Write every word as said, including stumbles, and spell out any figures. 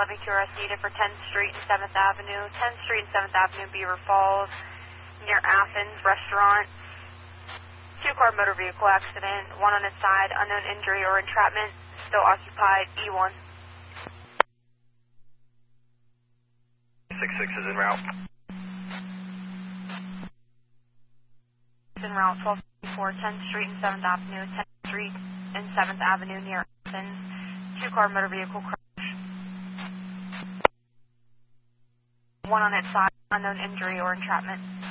eleven Q R S needed for tenth Street and seventh Avenue. tenth Street and seventh Avenue, Beaver Falls, near Athens Restaurant. Two-car motor vehicle accident. One on its side, unknown injury or entrapment. Still occupied. E one. six six is en route. It's en route. twelve fifty-four, tenth Street and seventh Avenue. tenth Street and seventh Avenue, near Athens. Two-car motor vehicle crash. One on its side, unknown injury or entrapment.